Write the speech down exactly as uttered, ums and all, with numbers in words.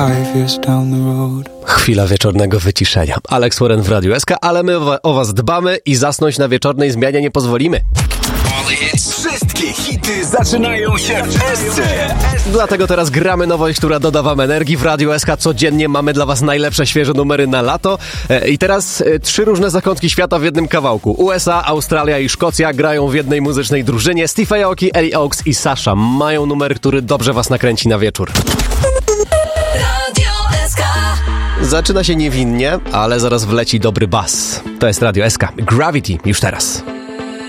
Chwila wieczornego wyciszenia. Alex Warren w Radiu S K, ale my o was dbamy i zasnąć na wieczornej zmianie nie pozwolimy. Wszystkie hity zaczynają się w S C. Dlatego teraz gramy nowość, która doda wam energii. W Radiu S K codziennie mamy dla was najlepsze, świeże numery na lato. I teraz trzy różne zakątki świata w jednym kawałku. U S A, Australia i Szkocja grają w jednej muzycznej drużynie. Steve Aoki, Ellie Oaks i Sasha mają numer, który dobrze was nakręci na wieczór. Zaczyna się niewinnie, ale zaraz wleci dobry bas. To jest Radio S K. Gravity już teraz.